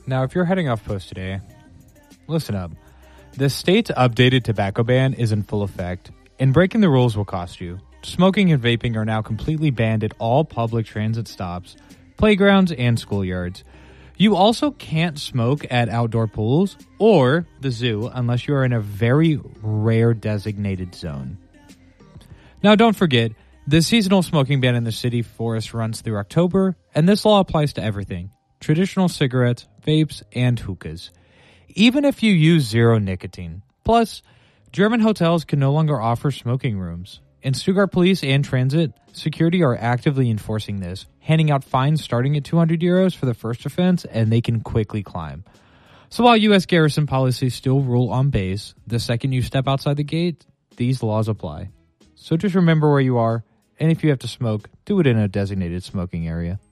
Now, if you're heading off post today, listen up. The state's updated tobacco ban is in full effect, and breaking the rules will cost you. Smoking and vaping are now completely banned at all public transit stops, playgrounds, and schoolyards. You also can't smoke at outdoor pools or the zoo unless you are in a very rare designated zone. Now, don't forget, the seasonal smoking ban in the city forest runs through October, and this law applies to everything: traditional cigarettes, vapes, and hookahs, even if you use zero nicotine. Plus, German hotels can no longer offer smoking rooms. And Stuttgart Police and Transit Security are actively enforcing this, handing out fines starting at €200 for the first offense, and they can quickly climb. So while U.S. garrison policies still rule on base, the second you step outside the gate, these laws apply. So just remember where you are, and if you have to smoke, do it in a designated smoking area.